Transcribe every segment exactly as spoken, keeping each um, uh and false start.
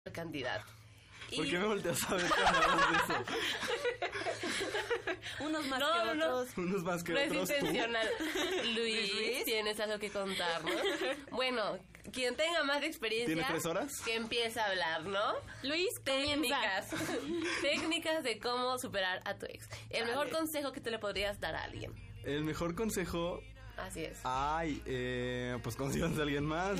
candidato. ¿Por y... qué me volteas a ver cuando hablas de eso? Unos más no, que no, no. otros. Unos más que no otros. es intencional. Luis, Luis, tienes algo que contarnos. Bueno, quien tenga más experiencia. ¿Tiene tres horas? Que empiece a hablar, ¿no? Luis, Técnicas. Técnicas de cómo superar a tu ex. El Vale. mejor consejo que te le podrías dar a alguien. El mejor consejo... Así es. Ay, eh, pues consíganse a alguien más.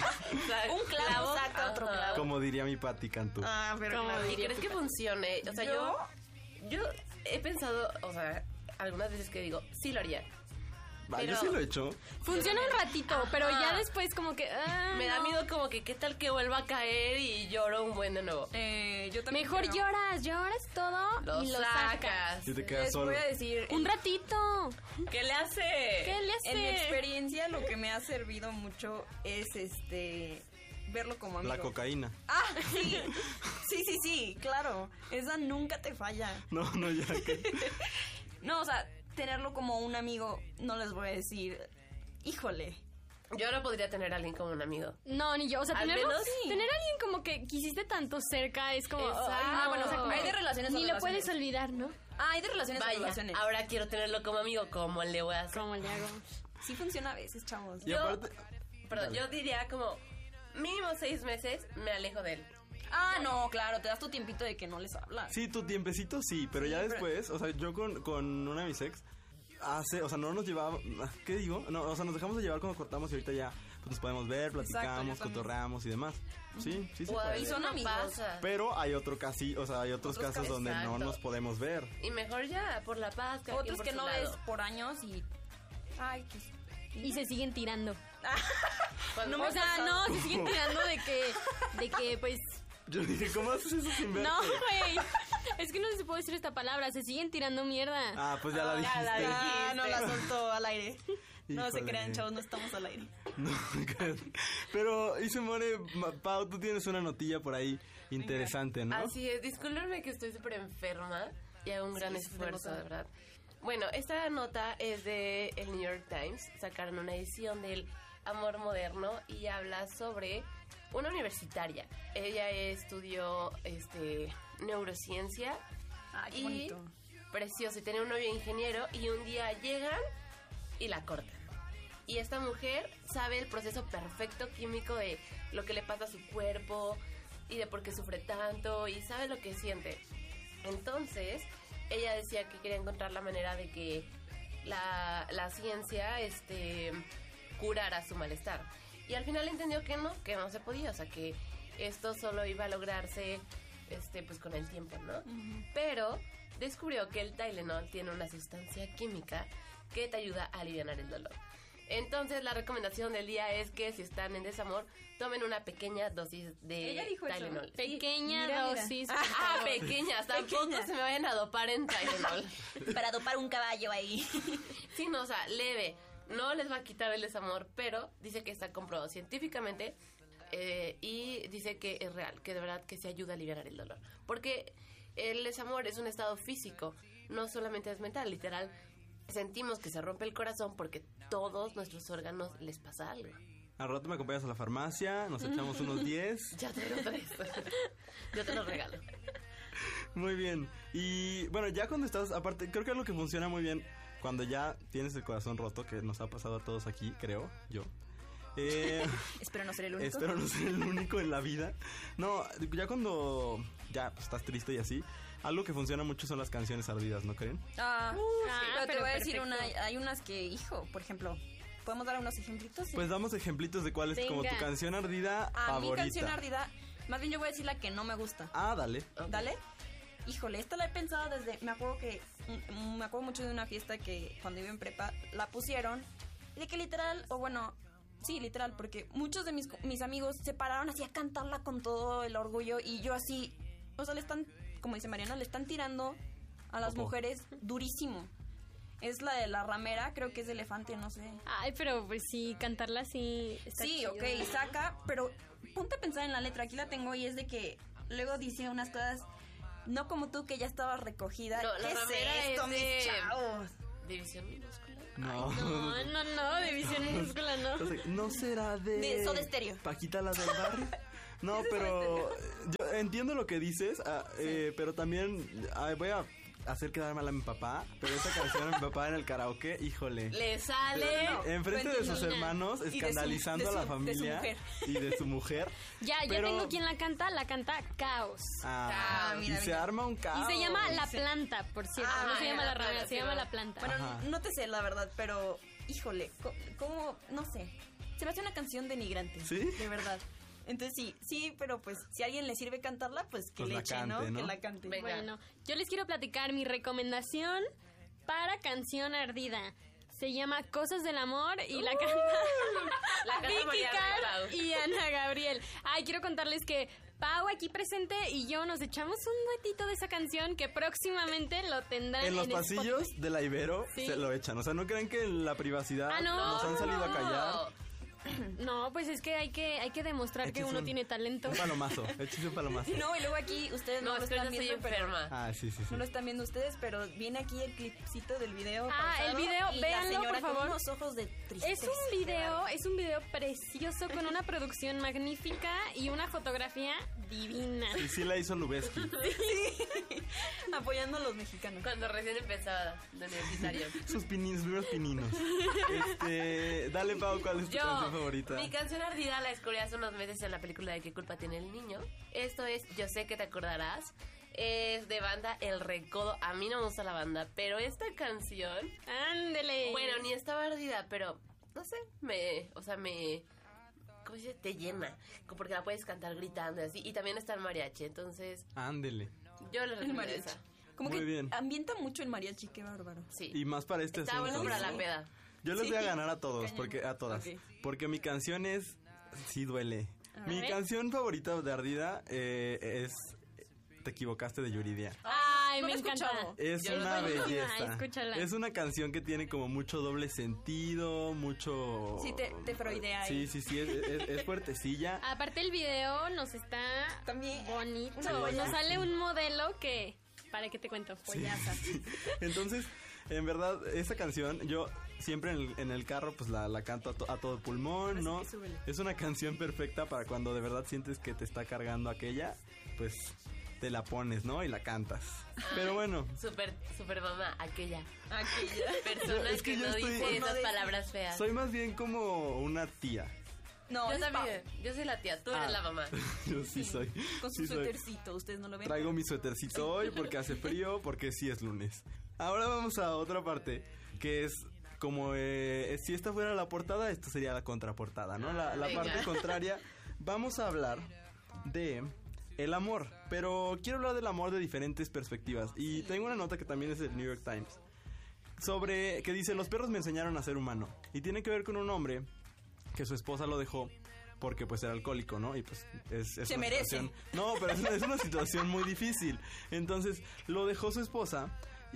Un clavo saca otro Ajá. clavo. Como diría mi Pati Cantú. Ah, pero ¿Cómo claro. ¿Y crees que funcione? O sea, yo, ¿Yo? yo he pensado, o sea, algunas veces que digo, sí lo haría. Ah, yo pero- sí lo he hecho. funciona un ratito, Ajá. pero ya después como que... ah, Me da no. miedo como que qué tal que vuelva a caer y lloro un buen de nuevo. Eh, yo también Mejor creo. lloras, lloras todo Lo y lo sacas. sacas. Y te quedas Les solo. voy a decir, Un ratito. ¿Qué le hace? ¿Qué le hace? en mi experiencia lo que me ha servido mucho es este verlo como amigo. La cocaína. Ah, sí. Sí, sí, sí, claro. Esa nunca te falla. No, no, ya que... No, o sea, tenerlo como un amigo, no les voy a decir, híjole. Yo no podría tener a alguien como un amigo. No, ni yo. O sea, Al tenerlo, menos sí. tener a alguien como que quisiste tanto cerca es como... Exacto. ay, no. Ah, bueno, o sea, como hay de relaciones a Ni lo relaciones. puedes olvidar, ¿no? Ah, hay de relaciones a Vaya, relaciones. ahora quiero tenerlo como amigo, ¿cómo le voy a hacer? ¿Cómo le hago? Sí funciona a veces, chavos. Y Yo- aparte... Perdón, Dale. yo diría como mínimo seis meses me alejo de él. Ah, no, claro, te das tu tiempito de que no les hablas. Sí, tu tiempecito sí, pero ya pero- después, o sea, yo con, con una de mis ex, hace, o sea, no nos llevábamos, ¿qué digo? No, o sea, nos dejamos de llevar cuando cortamos y ahorita ya pues, nos podemos ver, platicamos, yo también. cotorreamos y demás. Sí, sí se O a puede. veces son no amigos. pasa. Pero hay otro casi, o sea, hay otros, Otros casos casos, donde no exacto. nos podemos ver. Y mejor ya, por la paz. cada quien Otros por que su no lado. ves por años y... Ay, pues... Y se siguen tirando. Cuando- No me O sea, pasado. no, se siguen tirando de que... De que, pues... Yo dije, ¿cómo haces eso sin verte? No, güey. Es que no se puede decir esta palabra. Se siguen tirando mierda. Ah, pues ya la dijiste. Ah, no la soltó al aire. No se Híjole. crean, chavos, no estamos al aire. No, pero, y se muere, Ma- Pau, tú tienes una notilla por ahí interesante, ¿no? Así es, discúlpenme que estoy súper enferma y hago un gran Sí, se te esfuerzo, nota. de verdad. Bueno, esta nota es de el New York Times. Sacaron una edición del Amor Moderno y habla sobre una universitaria. Ella estudió este neurociencia. Ay, qué y bonito. precioso, y tenía un novio ingeniero y un día llegan y la cortan. Y esta mujer sabe el proceso perfecto químico de lo que le pasa a su cuerpo y de por qué sufre tanto y sabe lo que siente. Entonces, ella decía que quería encontrar la manera de que la, la ciencia este, curara su malestar. Y al final entendió que no, que no se podía, o sea, que esto solo iba a lograrse este, pues con el tiempo, ¿no? Pero descubrió que el Tylenol tiene una sustancia química que te ayuda a aliviar el dolor. Entonces la recomendación del día es que si están en desamor, tomen una pequeña dosis de Ella dijo eso. Tylenol. Pequeña Mira, mira. dosis. Ah, pequeñas, tampoco Pequeñas. se me vayan a dopar en Tylenol. Para dopar un caballo ahí. Sí, no, o sea, leve. No les va a quitar el desamor, pero dice que está comprobado científicamente eh, y dice que es real, que de verdad que se ayuda a aliviar el dolor. Porque el desamor es un estado físico, no solamente es mental, literal. Sentimos que se rompe el corazón porque todos nuestros órganos les pasa algo. Al rato me acompañas a la farmacia, nos echamos unos diez. Ya te lo traes. Yo te lo regalo. Muy bien. Y bueno, ya cuando estás, aparte, creo que es lo que funciona muy bien cuando ya tienes el corazón roto, que nos ha pasado a todos aquí, creo, yo. Eh, Espero no ser el único. espero no ser el único en la vida. No, ya cuando ya pues, estás triste y así, algo que funciona mucho son las canciones ardidas, ¿no creen? Ah, Ah, pero te pero voy a decir perfecto. una, hay unas que, hijo, por ejemplo, ¿podemos dar unos ejemplitos? Pues damos ejemplitos de cuál es como tu Venga. canción ardida A favorita. mi canción ardida, más bien yo voy a decir la que no me gusta. Ah, dale. Dale. Híjole, esta la he pensado desde, me acuerdo que, mm, me acuerdo mucho de una fiesta que cuando iba en prepa la pusieron, y de que literal, o bueno, sí, literal, porque muchos de mis, mis amigos se pararon así a cantarla con todo el orgullo y yo así, o sea, le están, como dice Mariana, le están tirando a las Opo. mujeres durísimo. Es la de la ramera, creo que es de elefante, no sé. Ay, pero pues sí, cantarla sí está Sí, chido. ok, saca, pero ponte a pensar en la letra, aquí la tengo y es de que luego dice unas cosas, no como tú que ya estabas recogida. No, la ¿Qué ramera es esto, es mis de- chavos? División minúscula. No. No, no, no, división minúscula no. Entonces, no será de... De Soda Stereo. Paquita la del barrio. No, pero yo entiendo lo que dices, ah, eh, pero también ah, voy a hacer quedar mal a mi papá, pero esta canción a mi papá en el karaoke, híjole. Le sale. Pero, enfrente de sus hermanos, Y de su- escandalizando de su- a la de su familia mujer. y de su mujer. Ya, ya pero- tengo quien la canta, la canta Caos. Ah, Ah, y mira, se mira. arma un Y caos. se llama La Planta, por cierto. Ah, no se llama La La Ramera, Planta, se sí, llama va. La Planta. Bueno, Ajá. no te sé la verdad, pero híjole, co- ¿cómo? No sé. Se me hace una canción denigrante. ¿Sí? De verdad. Entonces sí, sí, pero pues si a alguien le sirve cantarla, pues que Pues le la eche, cante, ¿no? ¿no? Que la cante. Venga. Bueno, yo les quiero platicar mi recomendación para Canción Ardida. Se llama Cosas del Amor y la canta La canta Vicky María Carr Pau. y Ana Gabriel. Ay, quiero contarles que Pau aquí presente y yo nos echamos un duetito de esa canción que próximamente lo tendrán En los en Spotify. pasillos de la Ibero Sí. se lo echan. O sea, no crean que en la privacidad Ah, no. nos han salido a callar. No, pues es que hay que hay que demostrar que Échese uno un- tiene talento. Un palomazo, échese un palomazo. No, y luego aquí ustedes no, No, lo es que yo están soy viendo, pero enferma. Ah, sí, sí, sí. no lo están viendo ustedes, pero viene aquí el clipcito del video. Ah, pausado, el video, y véanlo, la señora por favor. Con unos ojos de tristeza. Es un video, es un video precioso con una producción magnífica y una fotografía divina. Y sí la hizo Lubeski. Apoyando a los mexicanos. Cuando recién empezaba de universitario. Sus pininos, primeros pininos. Este, dale, Pau, ¿cuál es tu Yo, canción favorita? mi canción ardida la descubrí hace unos meses en la película de ¿Qué culpa tiene el niño? Esto es Yo sé que te acordarás. Es de banda El Recodo. A mí no me gusta la banda, pero esta canción, Ándele. bueno, ni estaba ardida, pero no sé, me, o sea, me, ¿cómo se dice? Te llena, como porque la puedes cantar gritando y así. Y también está el mariachi, entonces Ándele. yo le El recomiendo mariachi. esa. Como Muy que bien. ambienta mucho el mariachi, qué bárbaro. Sí. Y más para este Está asunto, bueno para ¿no? la peda. Yo les Sí. voy a ganar a todos, Cañón. porque a todas. Ok. Porque mi canción es sí duele. Mi ver. canción favorita de Ardida eh, es Te equivocaste de Yuridia. Ay, No me lo he encanta. escuchado. Es Yo lo una escucho. belleza. Ay, escúchala. Es una canción que tiene como mucho doble sentido, mucho... Sí, te- te freudea Sí, ahí. sí, sí, es, es, es fuertecilla. Aparte el video nos está También bonito. una Sí, joya. Nos sale un modelo que... ¿Para qué te cuento? Joyaza. Entonces, en verdad, esta canción yo siempre en el, en el carro pues la, la canto a, to- a todo pulmón, ¿no? sí, súbele. Es una canción perfecta para cuando de verdad sientes que te está cargando aquella, pues te la pones, ¿no? Y la cantas. Pero bueno, Super, super mamá, aquella Aquella. persona Es que que, yo no estoy- dice Por no esas decir. palabras feas. soy más bien como una tía. No, Yo es también, yo soy la tía, tú eres Ah. la mamá. Yo sí soy. Con su sí soy. suétercito, ustedes no lo ven. Traigo mi suétercito hoy porque hace frío, porque sí es lunes. Ahora vamos a otra parte, que es como eh, si esta fuera la portada, esto sería la contraportada, ¿no? La, la Venga. parte contraria. Vamos a hablar de el amor, pero quiero hablar del amor de diferentes perspectivas. Y tengo una nota que también es del New York Times, sobre que dice, los perros me enseñaron a ser humano. Y tiene que ver con un hombre que su esposa lo dejó porque pues era alcohólico, ¿no? Y pues es, es Se una merece. situación- no, pero es una, es una situación muy difícil. Entonces lo dejó su esposa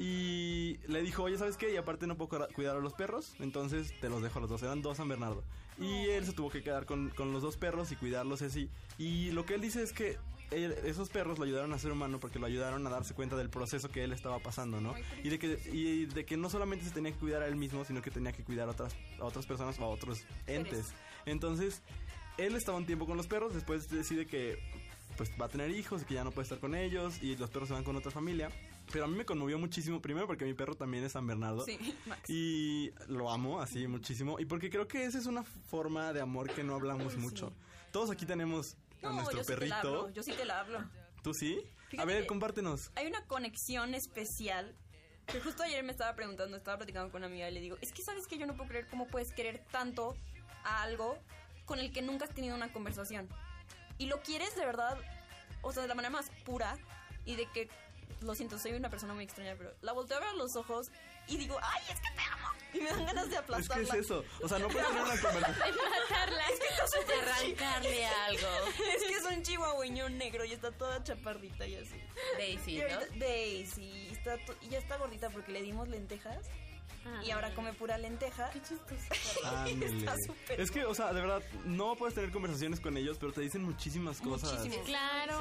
y le dijo, oye, ¿sabes qué? Y aparte no puedo cuida- cuidar a los perros, entonces te los dejo a los dos. Eran dos San Bernardo. Y él se tuvo que quedar con, con los dos perros y cuidarlos y así. Y lo que él dice es que él- esos perros lo ayudaron a ser humano porque lo ayudaron a darse cuenta del proceso que él estaba pasando, ¿no? Y de que, y de que no solamente se tenía que cuidar a él mismo, sino que tenía que cuidar a otras, a otras personas o a otros entes. Entonces, él estaba un tiempo con los perros, después decide que pues va a tener hijos y que ya no puede estar con ellos y los perros se van con otra familia. Pero a mí me conmovió muchísimo, primero porque mi perro también es San Bernardo. Sí, Max. Y lo amo así muchísimo. Y porque creo que esa es una forma de amor que no hablamos mucho. Todos aquí tenemos a No, nuestro yo sí te la perrito. hablo, yo sí te la hablo. ¿Tú sí? Fíjate a ver, que- compártenos. Hay una conexión especial que justo ayer me estaba preguntando, estaba platicando con una amiga y le digo, es que sabes que yo no puedo creer cómo puedes querer tanto a algo con el que nunca has tenido una conversación. Y lo quieres de verdad, o sea, de la manera más pura y de que, lo siento, soy una persona muy extraña, pero la volteo a ver a los ojos y digo, ay, es que te amo. Y me dan ganas de Es que aplastarla. es eso. O sea, no puedes tener una conversación. Matarla. De arrancarle algo. Es que es un chihuahueñón negro y está toda chaparrita y así. Daisy, Y ¿no? ahorita- Daisy, está to- y ya está gordita porque le dimos lentejas y ahora come pura lenteja. Qué chistoso. Ándele. Está súper Es que, o sea, de verdad, no puedes tener conversaciones con ellos, pero te dicen muchísimas cosas. Muchísimas. Claro. Sí.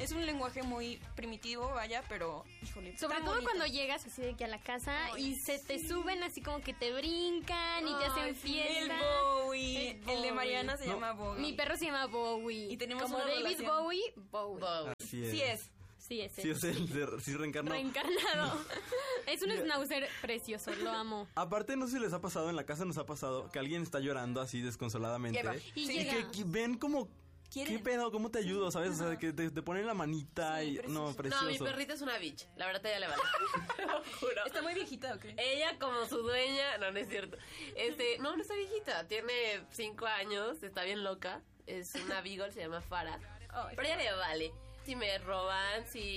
Es un lenguaje muy primitivo, vaya, pero, híjole. Sobre tan todo bonito. cuando llegas así de que a la casa Ay, y se te suben así como que te brincan y te hacen Ay, fiesta. El Bowie. El El de Bowie. Mariana se No. llama Bowie. Mi perro se llama Bowie. Y tenemos como una David relación. Bowie, Bowie. Bowie. Así es. Sí es. Sí, ese. Sí, es el de, sí reencarnó. Reencarnado. Es un schnauzer precioso, lo amo. Aparte, no sé si les ha pasado, en la casa nos ha pasado que alguien está llorando así desconsoladamente. Lleva. Y Y llega. que, que ven como... ¿Quieren? ¿Qué pedo? ¿Cómo te ayudo? ¿Sabes? O sea, que te, te ponen la manita Sí, y... precioso. No, No, precioso. mi perrita es una bitch. La verdad, ya le vale. Te lo juro. ¿Está muy viejita o qué? Ella como su dueña, no, no es cierto. Este, no, no está viejita, tiene cinco años, está bien loca. Es una beagle, se llama Farah. Ay, Pero ella le vale. Si me roban, si...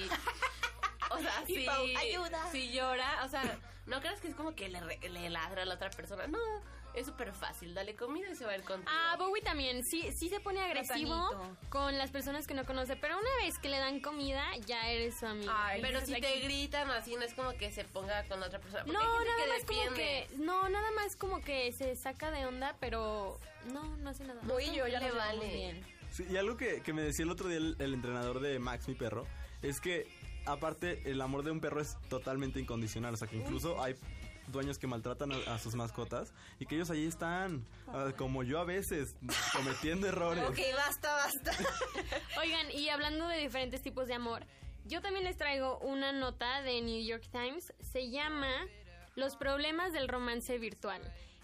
O sea, Y si... Pau, ayuda. Si llora, o sea, no creas que es como que le, re- le ladra a la otra persona. No, es súper fácil. Dale comida y se va a ir contigo. Ah, Bowie también, sí, sí se pone agresivo Platanito. con las personas que no conoce, pero una vez que le dan comida, ya eres su amigo. Ay, Pero dices si aquí- te gritan así, no es como que se ponga con la otra persona. Porque No, hay gente nada que más como defiende. que, no, nada más como que se saca de onda, pero no, no hace nada. Bowie y yo ya le nos llevamos vale. bien. Sí, y algo que, que me decía el otro día el, el entrenador de Max, mi perro, es que aparte el amor de un perro es totalmente incondicional. O sea, que incluso hay dueños que maltratan a, a sus mascotas y que ellos ahí están, ah, como yo a veces, cometiendo errores. Ok, basta, basta. Oigan, y hablando de diferentes tipos de amor, yo también les traigo una nota de New York Times. Se llama Los problemas del romance virtual.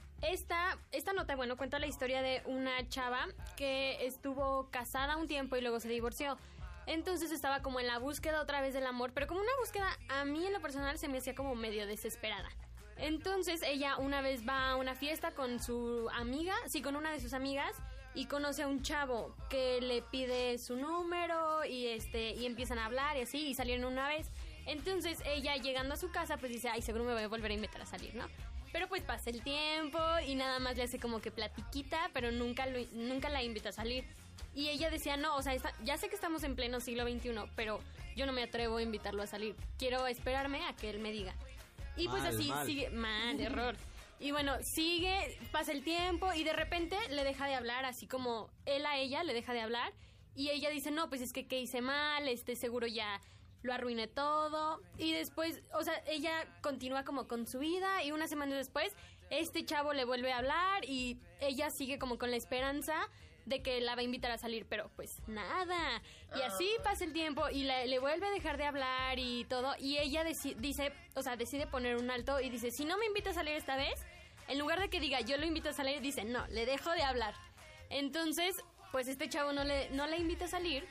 Esta, esta nota, bueno, cuenta la historia de una chava que estuvo casada un tiempo y luego se divorció. Entonces estaba como en la búsqueda otra vez del amor, pero como una búsqueda a mí en lo personal se me hacía como medio desesperada. Entonces ella una vez va a una fiesta con su amiga, sí, con una de sus amigas, y conoce a un chavo que le pide su número y este y empiezan a hablar y así, y salieron una vez. Entonces ella llegando a su casa pues dice, ay, seguro me voy a volver a invitar a salir, ¿no? Pero pues pasa el tiempo y nada más le hace como que platiquita, pero nunca, lo, nunca la invita a salir. Y ella decía, no, o sea, está, ya sé que estamos en pleno siglo veintiuno, pero yo no me atrevo a invitarlo a salir. Quiero esperarme a que él me diga. Y pues Mal, así mal. sigue, mal, error. Y bueno, sigue, pasa el tiempo y de repente le deja de hablar, así como él a ella le deja de hablar. Y ella dice, no, pues es que qué hice mal, este seguro ya lo arruiné todo. Y después, o sea, ella continúa como con su vida y unas semanas después, este chavo le vuelve a hablar y ella sigue como con la esperanza de que la va a invitar a salir, pero pues nada. Y así pasa el tiempo y le, le vuelve a dejar de hablar y todo. Y ella deci- dice, o sea, decide poner un alto y dice, si no me invita a salir esta vez, en lugar de que diga yo lo invito a salir, dice, no, le dejo de hablar. Entonces, pues este chavo no le, no le invita a salir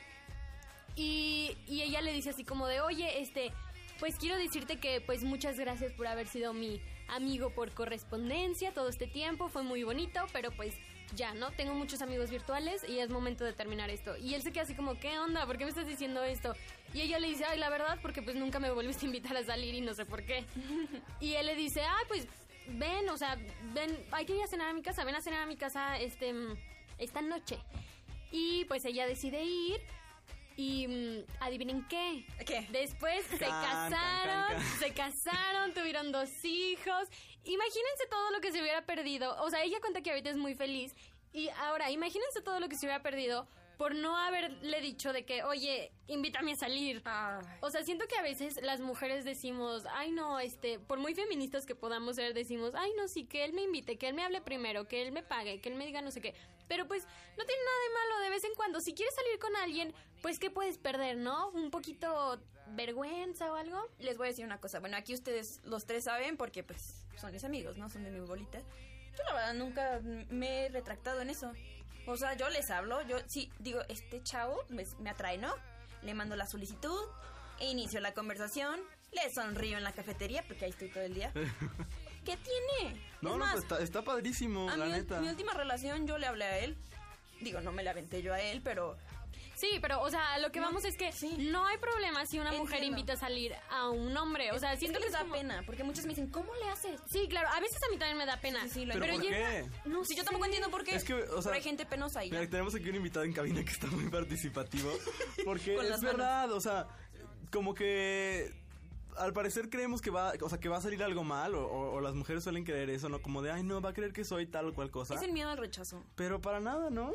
y, y ella le dice así como de, oye, este, pues quiero decirte que pues muchas gracias por haber sido mi amigo por correspondencia todo este tiempo, fue muy bonito, pero pues ya, ¿no? Tengo muchos amigos virtuales y es momento de terminar esto. Y él se queda así como, ¿qué onda? ¿Por qué me estás diciendo esto? Y ella le dice, ay, la verdad, porque pues nunca me volviste a invitar a salir y no sé por qué. Y él le dice, ay, pues ven, o sea, ven, hay que ir a cenar a mi casa, ven a cenar a mi casa este, mm, esta noche. Y pues ella decide ir y mm, adivinen qué. ¿Qué? Después se Can, can, casaron, can, can. se casaron, tuvieron dos hijos. Imagínense todo lo que se hubiera perdido. O sea, ella cuenta que ahorita es muy feliz. Y ahora, imagínense todo lo que se hubiera perdido por no haberle dicho de que, oye, invítame a salir. Ay. O sea, siento que a veces las mujeres decimos, ay no, este, por muy feministas que podamos ser, decimos, ay no, sí, que él me invite, que él me hable primero, que él me pague, que él me diga no sé qué. Pero pues no tiene nada de malo de vez en cuando. Si quieres salir con alguien, pues ¿qué puedes perder, no? Un poquito vergüenza o algo. Les voy a decir una cosa. Bueno, aquí ustedes los tres saben porque pues son mis amigos, ¿no? Son de mi bolita. Yo la verdad nunca me he retractado en eso. O sea, yo les hablo, yo sí digo, este chavo me, me atrae, ¿no? Le mando la solicitud, inicio la conversación, le sonrío en la cafetería porque ahí estoy todo el día. ¿Qué tiene? No, es no, más, pues está, está padrísimo, a la mi, neta. mi última relación yo le hablé a él. Digo, no me la aventé yo a él, pero Sí, pero, o sea, lo que No, vamos es que sí. no hay problema si una mujer Entiendo. invita a salir a un hombre. O sea, es siento que que les es da como- pena, porque muchos me dicen, ¿cómo le haces? Sí, claro, a veces a mí también me da pena. Sí, sí, lo ¿Pero por llega- qué? No Sí, yo sé. tampoco entiendo por qué. Es que, o sea, pero hay gente penosa ahí. Mira, tenemos aquí un invitado en cabina que está muy participativo. Porque Con es las manos. verdad, o sea, como que al parecer creemos que va, o sea, que va a salir algo mal, o, o- o las mujeres suelen creer eso, ¿no? Como de, ay, no, va a creer que soy tal o cual cosa. Es el miedo al rechazo. Pero para nada, ¿no?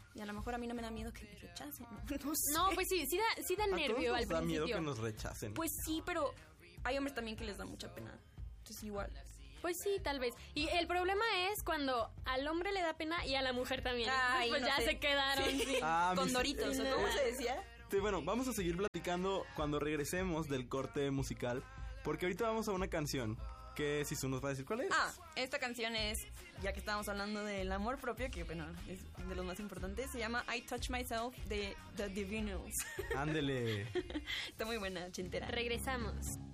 Y a lo mejor a mí no me da miedo que me rechacen, ¿no? No sé. No, pues sí, sí da, sí da A todos nervio nos al da miedo principio. que nos rechacen. Pues sí, pero hay hombres también que les da mucha pena. Entonces igual. Pues sí, tal vez. Y el problema es cuando al hombre le da pena y a la mujer también. Ay, Entonces, pues no ya sé. se quedaron. Sí. Sí. Ah, Con mis- Doritos, ¿o cómo se decía? Sí, bueno, vamos a seguir platicando cuando regresemos del corte musical, porque ahorita vamos a una canción que si tú nos va a decir cuál es. Ah, esta canción es, ya que estábamos hablando del amor propio, que bueno, es de los más importantes, se llama I Touch Myself de The Divinyls. Ándele. Está muy buena, chintera. Regresamos.